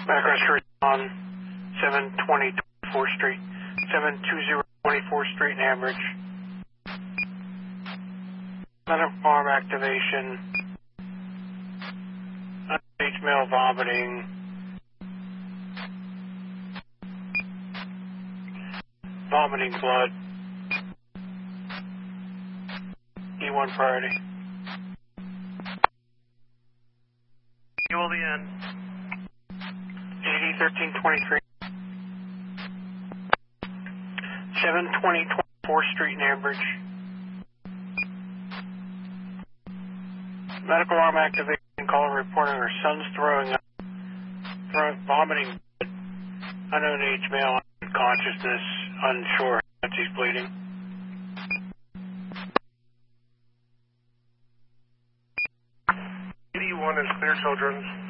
Back rescue on 720 24th Street, 720 24th Street in Ambridge. Medical arm activation. Underage male vomiting. Vomiting blood. E1 priority. You will be in. AD 1323. 720 24th Street in Ambridge. Medical arm activation. Caller reporting her son's throwing up, vomiting. Unknown age male, unconsciousness, unsure that he's bleeding. AD1 is clear, children.